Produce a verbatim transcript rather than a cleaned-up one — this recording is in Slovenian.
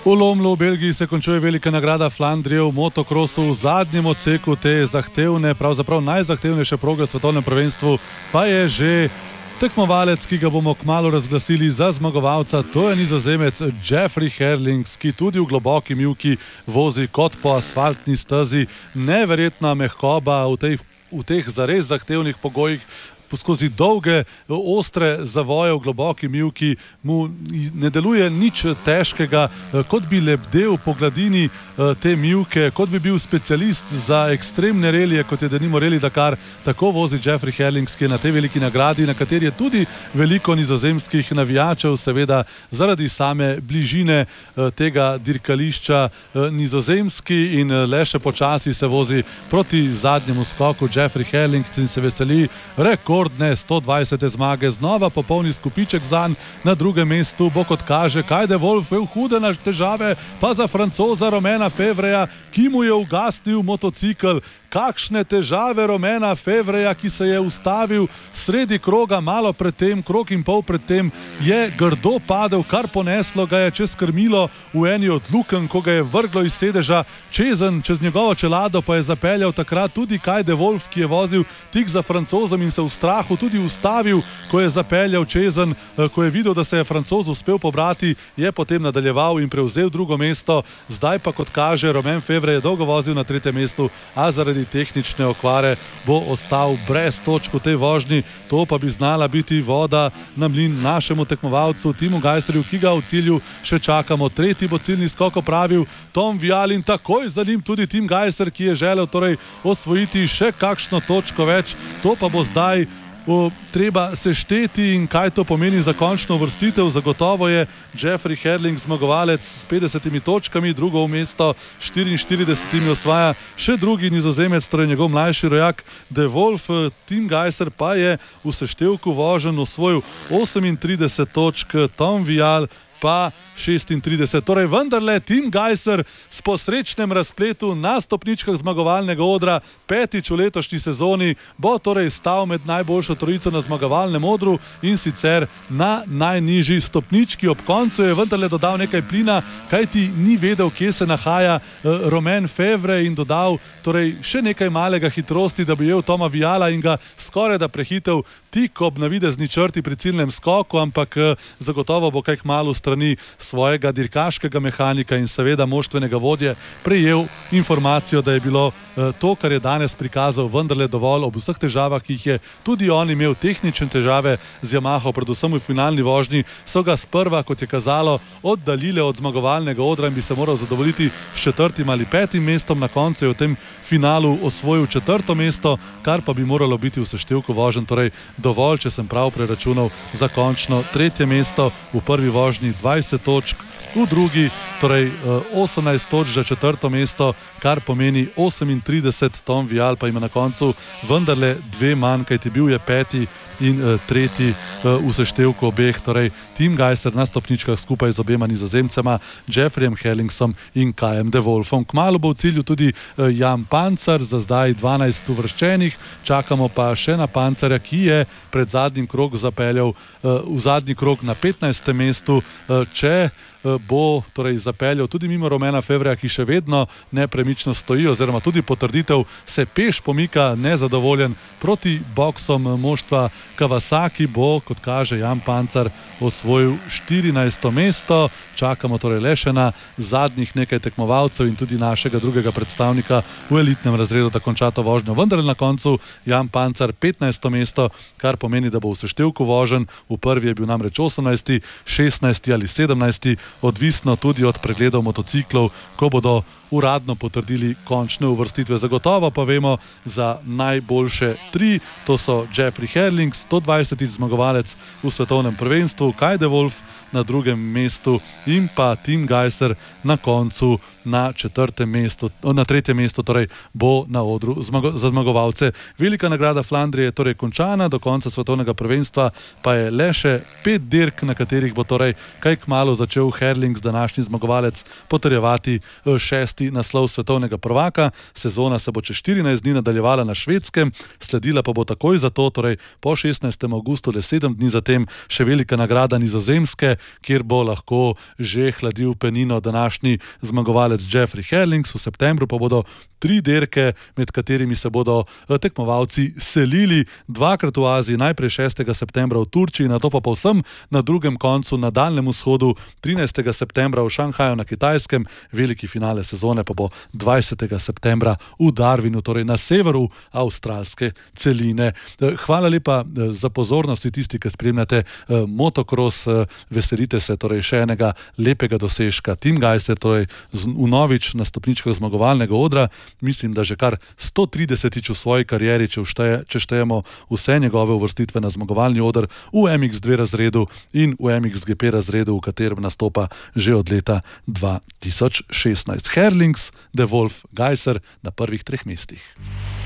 V Lomlu v Belgiji se končuje velika nagrada Flandrije v motokrosu. V zadnjem odseku te zahtevne, pravzaprav najzahtevnejše proge v svetovnem prvenstvu pa je že tekmovalec, ki ga bomo kmalu razglasili za zmagovalca. To je Nizozemec Jeffrey Herlings, ki tudi v globoki mivki vozi kot po asfaltni stezi. Neverjetna mehkoba v teh, v teh zares zahtevnih pogojih. Skozi dolge, ostre zavoje v globoki mivki mu ne deluje nič težkega, kot bi lebdel po gladini te mivke, kot bi bil specialist za ekstremne relije, kot je denimo Rally Dakar. Tako vozi Jeffrey Herlings, ki je na tej veliki nagradi, na kateri je tudi veliko nizozemskih navijačev, seveda zaradi same bližine tega dirkališča Nizozemski, in le še počasi se vozi proti zadnjemu skoku Jeffrey Herlings in se veseli rekord sto dvajsete zmage, znova popolni skupiček zanj. Na drugem mestu bo, kot kaže, Kaj de Wolf v hude težave, pa za Francoza Romena Fevreja, ki mu je ugasnil motocikl. Kakšne težave Romena Fevreja, ki se je ustavil sredi kroga, malo pred tem, krog in pol pred tem, je grdo padel, kar poneslo ga je čez krmilo v eni od lukenj, ko ga je vrglo iz sedeža čezen, čez njegovo čelado pa je zapeljal takrat tudi Kaj de Wolf, ki je vozil tik za Francozom in se v strahu tudi ustavil, ko je zapeljal čezen. Ko je videl, da se je Francoz uspel pobrati, je potem nadaljeval in prevzel drugo mesto. Zdaj pa, kot kaže, Romain Fevre je dolgo vozil na tretjem mestu, a zaradi tehnične okvare bo ostal brez točk v tej vožnji. To pa bi znala biti voda na mlin našemu tekmovalcu Timu Gajserju, ki ga v cilju še čakamo. Tretji bo ciljni skok opravil Tom Vial in takoj za njim tudi Tim Gajser, ki je želel torej osvojiti še kakšno točko več. To pa bo zdaj O, treba sešteti, in kaj to pomeni za končno uvrstitev. Zagotovo je Jeffrey Herlings zmagovalec s petdesetimi točkami, drugo mesto s štiriinštiridesetimi osvaja še drugi Nizozemec, torej njegov mlajši rojak De Wolf. Tim Gajser pa je v seštevku voženj osvojil osemintrideset točk, Tom Vial pa šestintrideset. Torej vendarle Tim Gajser s posrečnem razpletu na stopničkah zmagovalnega odra petič v letošnji sezoni bo torej stal med najboljšo trojico na zmagovalnem odru, in sicer na najnižji stopnički. Ob koncu je vendarle dodal nekaj plina, kajti ni vedel, kje se nahaja uh, Romain Fevre, in dodal torej še nekaj malega hitrosti, da bi ujel Toma Viala in ga skoraj da prehitel tik ob navidezni črti pri ciljnem skoku, ampak uh, zagotovo bo kaj kmalu strani svojega dirkaškega mehanika in seveda moštvenega vodje prejel informacijo, da je bilo uh, to, kar je danes prikazal, vendarle dovolj. Ob vseh težavah, ki jih je tudi on imel, tehnične težave z Yamaho, predvsem v finalni vožnji, so ga sprva, kot je kazalo, oddaljile od zmagovalnega odra in bi se moral zadovoljiti s četrtim ali petim mestom. Na koncu je v tem finalu osvojil četrto mesto, kar pa bi moralo biti v seštevku voženj torej dovolj, če sem prav preračunal, za končno tretje mesto. V prvi vožnji dvajset točk, v drugi torej osemnajst točk za četrto mesto, kar pomeni osemintrideset. Tom Vial pa ima na koncu vendarle dve manj, kajti bil je peti in uh, tretji uh, v seštevku obeh, torej Tim Gajser na stopničkah skupaj z obema Nizozemcema, Jeffreyem Herlingsom in Kajem de Wolfom. Kmalu bo v cilju tudi uh, Jan Pancar, za zdaj dvanajst uvrščenih, čakamo pa še na Pancarja, ki je pred zadnjim krog zapeljal uh, v zadnji krog na petnajstem mestu. Uh, če uh, bo torej zapeljal tudi mimo Romena Fevreja, ki še vedno nepremično stoji, oziroma tudi potrditev se peš pomika, nezadovoljen proti boksom moštva Kawasaki, bo, kot kaže, Jan Pancar osvojil štirinajsto mesto. Čakamo torej le še na zadnjih nekaj tekmovalcev in tudi našega drugega predstavnika v elitnem razredu, da konča to vožnjo. Vendar na koncu Jan Pancar petnajsto mesto, kar pomeni, da bo v seštevku voženj, v prvi je bil namreč osemnajsti, šestnajsti ali sedemnajsti, odvisno tudi od pregledov motociklov, ko bodo uradno potrdili končne uvrstitve. Zagotovo pa vemo za najboljše tri, to so Jeffrey Herlings, sto dvajsetič zmagovalec v svetovnem prvenstvu, Kaj de Wolf na drugem mestu in pa Tim Gajser na koncu na četrtem mestu, na tretjem mestu torej bo na odru zmago, za zmagovalce. Velika nagrada Flandrije je torej končana, do konca svetovnega prvenstva pa je le še pet dirk, na katerih bo torej kaj kmalu začel Herlings, današnji zmagovalec, potrjevati šesti naslov svetovnega prvaka. Sezona se bo čez štirinajst dni nadaljevala na Švedskem, sledila pa bo takoj za to, torej po šestnajstem avgustu, le sedem dni zatem, še velika nagrada Nizozemske, kjer bo lahko že hladil penino današnji zmagovalec Jeffrey Herlings. V septembru pa bodo tri dirke, med katerimi se bodo tekmovalci selili dvakrat v Aziji, najprej šestega septembra v Turčiji, nato pa povsem na drugem koncu na Daljnem vzhodu trinajstega septembra v Šanghaju na Kitajskem, veliki finale sezone pa bo dvajsetega septembra v Darwinu, torej na severu avstralske celine. Hvala lepa za pozornost tisti, ki spremljate motokros, veselite se torej še enega lepega dosežka Tim Gajser, torej vnovič na stopničkah zmagovalnega odra. Mislim, da že kar sto tridesetič v svoji karieri, če, všteje, če štejemo vse njegove uvrstitve na zmagovalni oder v em iks dve razredu in v em iks ge pe razredu, v katerem nastopa že od leta dva tisoč šestnajst. Herlings, De Wolf, Gajser na prvih treh mestih.